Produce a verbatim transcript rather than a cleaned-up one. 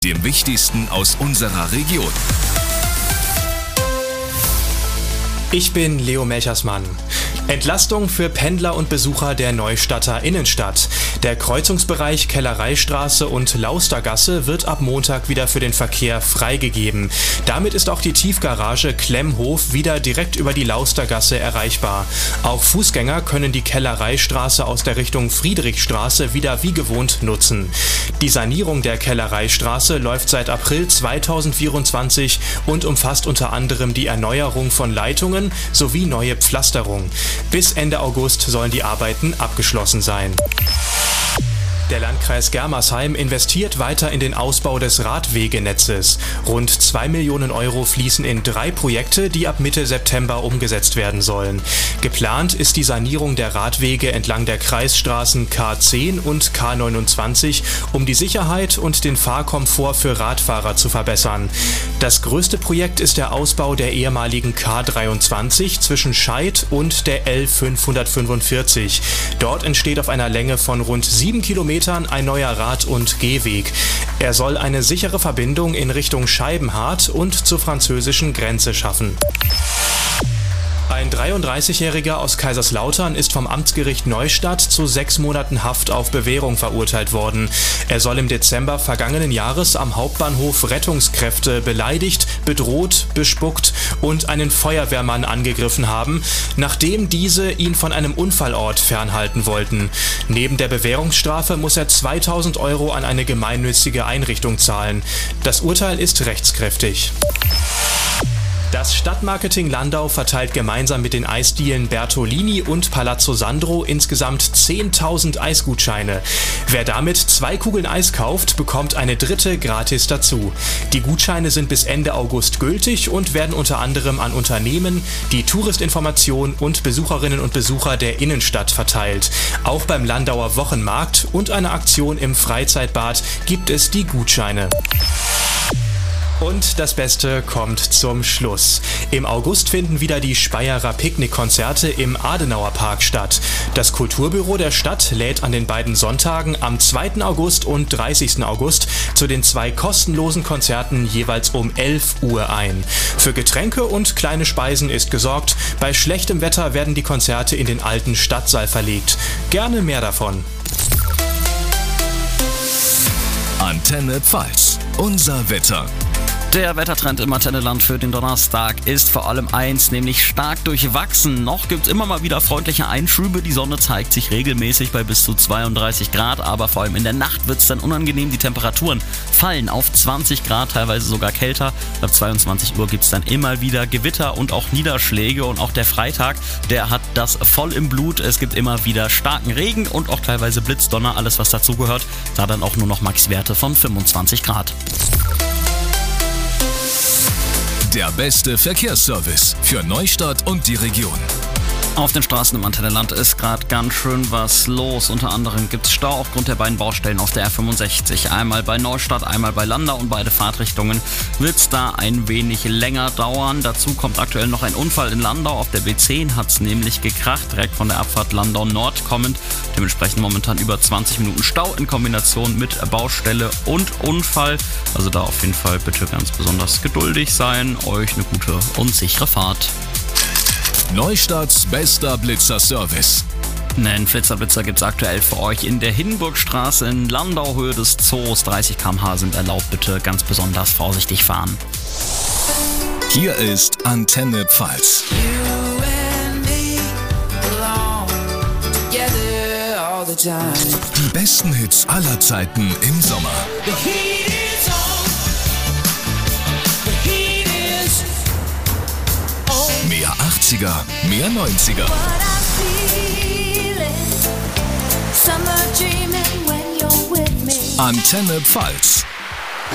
dem Wichtigsten aus unserer Region. Ich bin Leo Melchersmann. Entlastung für Pendler und Besucher der Neustadter Innenstadt. Der Kreuzungsbereich Kellereistraße und Laustergasse wird ab Montag wieder für den Verkehr freigegeben. Damit ist auch die Tiefgarage Klemmhof wieder direkt über die Laustergasse erreichbar. Auch Fußgänger können die Kellereistraße aus der Richtung Friedrichstraße wieder wie gewohnt nutzen. Die Sanierung der Kellereistraße läuft seit April zweitausendvierundzwanzig und umfasst unter anderem die Erneuerung von Leitungen sowie neue Pflasterung. Bis Ende August sollen die Arbeiten abgeschlossen sein. Der Landkreis Germersheim investiert weiter in den Ausbau des Radwegenetzes. Rund zwei Millionen Euro fließen in drei Projekte, die ab Mitte September umgesetzt werden sollen. Geplant ist die Sanierung der Radwege entlang der Kreisstraßen K zehn und K neunundzwanzig, um die Sicherheit und den Fahrkomfort für Radfahrer zu verbessern. Das größte Projekt ist der Ausbau der ehemaligen K dreiundzwanzig zwischen Scheid und der L fünfhundertfünfundvierzig. Dort entsteht auf einer Länge von rund sieben Kilometern ein neuer Rad- und Gehweg. Er soll eine sichere Verbindung in Richtung Scheibenhardt und zur französischen Grenze schaffen. Ein dreiunddreißigjähriger aus Kaiserslautern ist vom Amtsgericht Neustadt zu sechs Monaten Haft auf Bewährung verurteilt worden. Er soll im Dezember vergangenen Jahres am Hauptbahnhof Rettungskräfte beleidigt, bedroht, bespuckt und einen Feuerwehrmann angegriffen haben, nachdem diese ihn von einem Unfallort fernhalten wollten. Neben der Bewährungsstrafe muss er zweitausend Euro an eine gemeinnützige Einrichtung zahlen. Das Urteil ist rechtskräftig. Das Stadtmarketing Landau verteilt gemeinsam mit den Eisdielen Bertolini und Palazzo Sandro insgesamt zehntausend Eisgutscheine. Wer damit zwei Kugeln Eis kauft, bekommt eine dritte gratis dazu. Die Gutscheine sind bis Ende August gültig und werden unter anderem an Unternehmen, die Touristinformation und Besucherinnen und Besucher der Innenstadt verteilt. Auch beim Landauer Wochenmarkt und einer Aktion im Freizeitbad gibt es die Gutscheine. Und das Beste kommt zum Schluss. Im August finden wieder die Speyerer Picknickkonzerte im Adenauer Park statt. Das Kulturbüro der Stadt lädt an den beiden Sonntagen am zweiten August und dreißigsten August zu den zwei kostenlosen Konzerten jeweils um elf Uhr ein. Für Getränke und kleine Speisen ist gesorgt. Bei schlechtem Wetter werden die Konzerte in den alten Stadtsaal verlegt. Gerne mehr davon. Antenne Pfalz. Unser Wetter. Der Wettertrend im Antenneland für den Donnerstag ist vor allem eins, nämlich stark durchwachsen. Noch gibt es immer mal wieder freundliche Einschübe. Die Sonne zeigt sich regelmäßig bei bis zu zweiunddreißig Grad, aber vor allem in der Nacht wird es dann unangenehm. Die Temperaturen fallen auf zwanzig Grad, teilweise sogar kälter. Ab zweiundzwanzig Uhr gibt es dann immer wieder Gewitter und auch Niederschläge. Und auch der Freitag, der hat das voll im Blut. Es gibt immer wieder starken Regen und auch teilweise Blitzdonner, alles was dazugehört. Da dann auch nur noch Maxwerte von fünfundzwanzig Grad. Der beste Verkehrsservice für Neustadt und die Region. Auf den Straßen im Antenneland ist gerade ganz schön was los. Unter anderem gibt es Stau aufgrund der beiden Baustellen auf der R fünfundsechzig. Einmal bei Neustadt, einmal bei Landau und beide Fahrtrichtungen wird es da ein wenig länger dauern. Dazu kommt aktuell noch ein Unfall in Landau. Auf der B zehn hat es nämlich gekracht, direkt von der Abfahrt Landau Nord kommend. Dementsprechend momentan über zwanzig Minuten Stau in Kombination mit Baustelle und Unfall. Also da auf jeden Fall bitte ganz besonders geduldig sein. Euch eine gute und sichere Fahrt. Neustadts bester Blitzer-Service. Einen Flitzerblitzer gibt es aktuell für euch in der Hindenburgstraße in Landau, Höhe des Zoos. dreißig Kilometer pro Stunde sind erlaubt, bitte ganz besonders vorsichtig fahren. Hier ist Antenne Pfalz. Die besten Hits aller Zeiten im Sommer. Mehr achtziger, mehr neunziger. Antenne Pfalz.